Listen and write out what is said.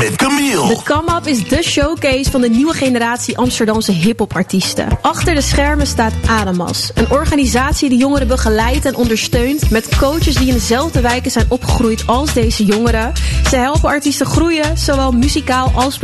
met Camille. De Come Up is de showcase van de nieuwe generatie Amsterdamse hiphopartiesten. Achter de schermen staat Adamas, een organisatie die jongeren begeleidt en ondersteunt met coaches die in dezelfde wijken zijn opgegroeid als deze jongeren. Ze helpen artiesten groeien, zowel muzikaal als